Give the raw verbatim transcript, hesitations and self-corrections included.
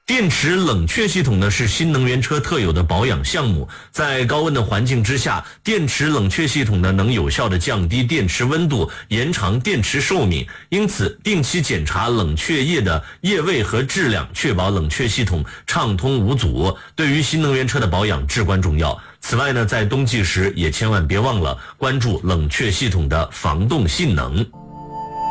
电池冷却系统呢是新能源车特有的保养项目，在高温的环境之下，电池冷却系统呢能有效的降低电池温度，延长电池寿命。因此，定期检查冷却液的液位和质量，确保冷却系统畅通无阻，对于新能源车的保养至关重要。此外呢，在冬季时也千万别忘了关注冷却系统的防冻性能。